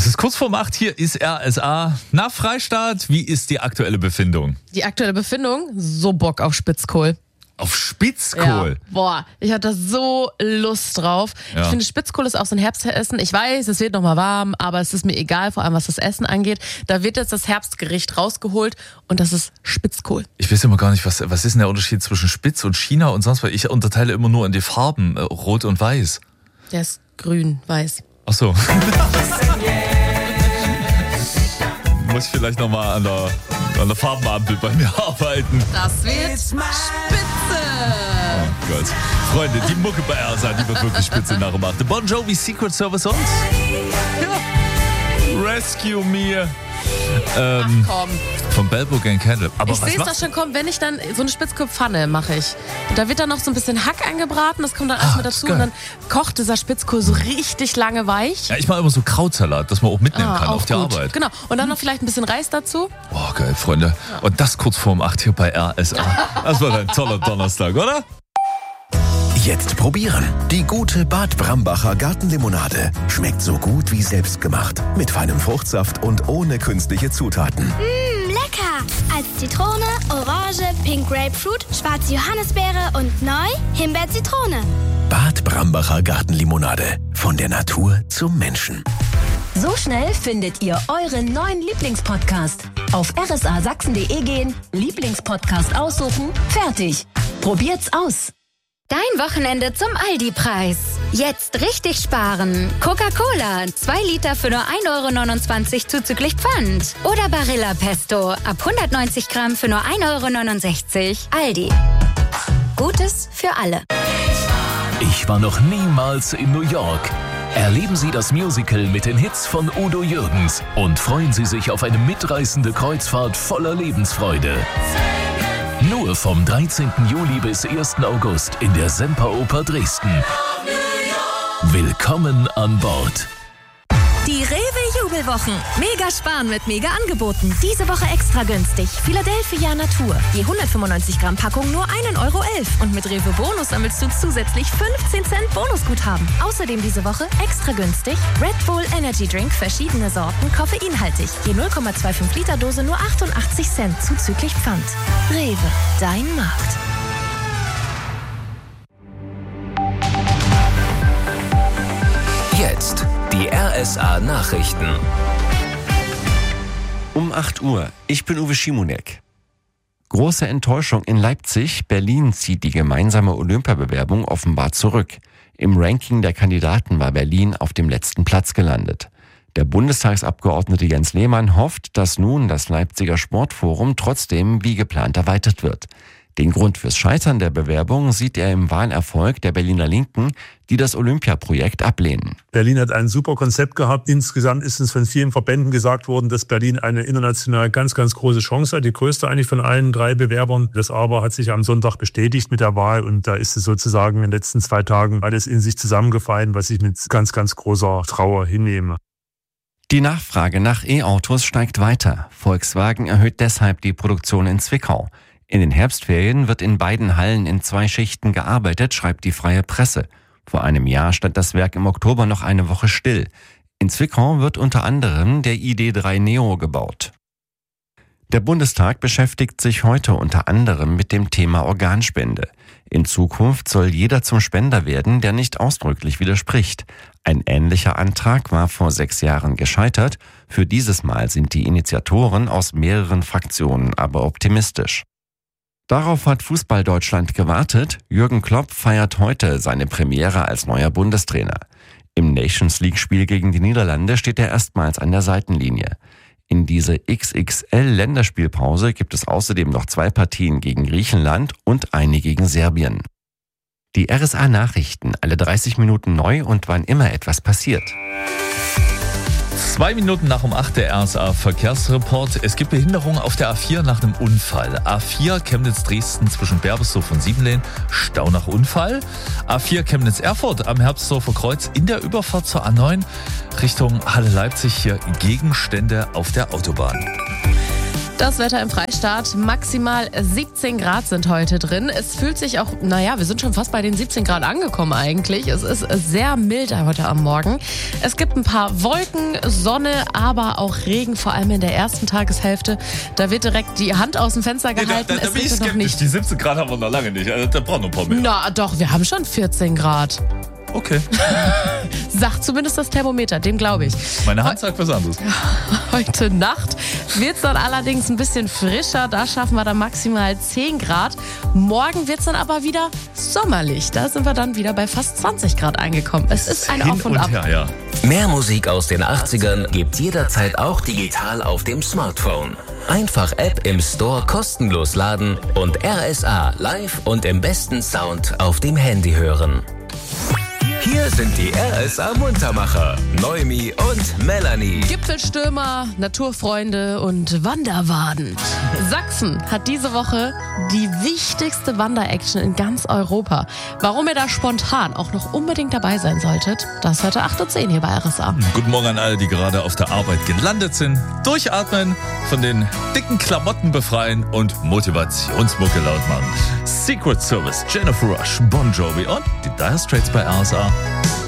Es ist kurz vorm 8, hier ist RSA. Na, Freistaat, wie ist die aktuelle Befindung? Die aktuelle Befindung? So Bock auf Spitzkohl. Auf Spitzkohl? Ja, boah, ich hatte so Lust drauf. Ja. Ich finde, Spitzkohl ist auch so ein Herbstessen. Ich weiß, es wird nochmal warm, aber es ist mir egal, vor allem was das Essen angeht. Da wird jetzt das Herbstgericht rausgeholt und das ist Spitzkohl. Ich weiß immer gar nicht, was ist denn der Unterschied zwischen Spitz und China und sonst was? Ich unterteile immer nur in die Farben, rot und weiß. Der ist grün, weiß. Ach so. Muss ich vielleicht nochmal an der Farbenampel bei mir arbeiten. Das wird spitze. Oh Gott. Freunde, die Mucke bei RSA, die wird wirklich spitze nach dem 8. Bon Jovi, Secret Service und Rescue Me. Ach komm. Von Bellbook and Candle. Aber Ich sehe es doch schon kommen, wenn ich dann so eine Spitzkohlpfanne mache ich. Und da wird dann noch so ein bisschen Hack angebraten, das kommt dann alles mit dazu und dann kocht dieser Spitzkohl so richtig lange weich. Ja, ich mache immer so Krautsalat, dass man auch mitnehmen kann auf die Arbeit. Genau. Und dann noch vielleicht ein bisschen Reis dazu. Oh, geil, Freunde. Und das kurz vorm 8 hier bei RSA. Das war ein toller Donnerstag, oder? Jetzt probieren. Die gute Bad Brambacher Gartenlimonade. Schmeckt so gut wie selbstgemacht. Mit feinem Fruchtsaft und ohne künstliche Zutaten. Lecker! Als Zitrone, Orange, Pink Grapefruit, schwarze Johannisbeere und neu Himbeer-Zitrone. Bad Brambacher Gartenlimonade. Von der Natur zum Menschen. So schnell findet ihr euren neuen Lieblingspodcast. Auf rsasachsen.de gehen, Lieblingspodcast aussuchen, fertig. Probiert's aus. Dein Wochenende zum Aldi-Preis. Jetzt richtig sparen. Coca-Cola, 2 Liter für nur 1,29 € zuzüglich Pfand. Oder Barilla Pesto, ab 190 Gramm für nur 1,69 €. Aldi. Gutes für alle. Ich war noch niemals in New York. Erleben Sie das Musical mit den Hits von Udo Jürgens und freuen Sie sich auf eine mitreißende Kreuzfahrt voller Lebensfreude. Nur vom 13. Juli bis 1. August in der Semperoper Willkommen an Bord. Die Rewe-Jubelwochen. Mega sparen mit Mega-Angeboten. Diese Woche extra günstig. Philadelphia Natur. Je 195 Gramm Packung nur 1,11 € Und mit Rewe Bonus sammelst du zusätzlich 15 Cent Bonusguthaben. Außerdem diese Woche extra günstig Red Bull Energy Drink, verschiedene Sorten, koffeinhaltig. Je 0,25 Liter Dose nur 88 Cent zuzüglich Pfand. Rewe, dein Markt. Jetzt die RSA Nachrichten. Um 8 Uhr. Ich bin Uwe Schimonek. Große Enttäuschung in Leipzig. Berlin zieht die gemeinsame Olympiabewerbung offenbar zurück. Im Ranking der Kandidaten war Berlin auf dem letzten Platz gelandet. Der Bundestagsabgeordnete Jens Lehmann hofft, dass nun das Leipziger Sportforum trotzdem wie geplant erweitert wird. Den Grund fürs Scheitern der Bewerbung sieht er im Wahlerfolg der Berliner Linken, die das Olympiaprojekt ablehnen. Berlin hat ein super Konzept gehabt. Insgesamt ist uns von vielen Verbänden gesagt worden, dass Berlin eine international ganz, ganz große Chance hat. Die größte eigentlich von allen 3 Bewerbern. Das aber hat sich am Sonntag bestätigt mit der Wahl. Und da ist es sozusagen in den letzten 2 Tagen alles in sich zusammengefallen, was ich mit ganz, ganz großer Trauer hinnehme. Die Nachfrage nach E-Autos steigt weiter. Volkswagen erhöht deshalb die Produktion in Zwickau. In den Herbstferien wird in beiden Hallen in 2 Schichten gearbeitet, schreibt die Freie Presse. Vor einem Jahr stand das Werk im Oktober noch eine Woche still. In Zwickau wird unter anderem der ID.3 Neo gebaut. Der Bundestag beschäftigt sich heute unter anderem mit dem Thema Organspende. In Zukunft soll jeder zum Spender werden, der nicht ausdrücklich widerspricht. Ein ähnlicher Antrag war vor 6 Jahren gescheitert. Für dieses Mal sind die Initiatoren aus mehreren Fraktionen aber optimistisch. Darauf hat Fußball-Deutschland gewartet. Jürgen Klopp feiert heute seine Premiere als neuer Bundestrainer. Im Nations-League-Spiel gegen die Niederlande steht er erstmals an der Seitenlinie. In diese XXL-Länderspielpause gibt es außerdem noch 2 Partien gegen Griechenland und eine gegen Serbien. Die RSA-Nachrichten, alle 30 Minuten neu und wann immer etwas passiert. 2 Minuten nach um 8 der RSA-Verkehrsreport. Es gibt Behinderung auf der A4 nach einem Unfall. A4 Chemnitz-Dresden zwischen Berbersdorf und Siebenlehn, Stau nach Unfall. A4 Chemnitz-Erfurt am Herbstdorfer Kreuz in der Überfahrt zur A9 Richtung Halle Leipzig, hier Gegenstände auf der Autobahn. Das Wetter im Freistaat, maximal 17 Grad sind heute drin. Es fühlt sich auch, wir sind schon fast bei den 17 Grad angekommen eigentlich. Es ist sehr mild heute am Morgen. Es gibt ein paar Wolken, Sonne, aber auch Regen, vor allem in der ersten Tageshälfte. Da wird direkt die Hand aus dem Fenster gehalten. Da bin ich skeptisch. Noch nicht. Die 17 Grad haben wir noch lange nicht. Also, da brauchen wir ein paar mehr. Na doch, wir haben schon 14 Grad. Okay. Sagt zumindest das Thermometer, dem glaube ich. Meine Hand sagt was anderes. Heute Nacht wird es dann allerdings ein bisschen frischer. Da schaffen wir dann maximal 10 Grad. Morgen wird es dann aber wieder sommerlich. Da sind wir dann wieder bei fast 20 Grad angekommen. Es ist ein Auf und Ab. Her, ja. Mehr Musik aus den 80ern gibt's jederzeit auch digital auf dem Smartphone. Einfach App im Store kostenlos laden und RSA live und im besten Sound auf dem Handy hören. Hier sind die RSA Muntermacher, Noemi und Melanie. Gipfelstürmer, Naturfreunde und Wanderwaden. Sachsen hat diese Woche die wichtigste Wander-Action in ganz Europa. Warum ihr da spontan auch noch unbedingt dabei sein solltet, das hört ihr 8:10 Uhr hier bei RSA. Guten Morgen an alle, die gerade auf der Arbeit gelandet sind. Durchatmen, von den dicken Klamotten befreien und Motivationsmucke laut machen. Secret Service, Jennifer Rush, Bon Jovi und die Dire Straits bei RSA.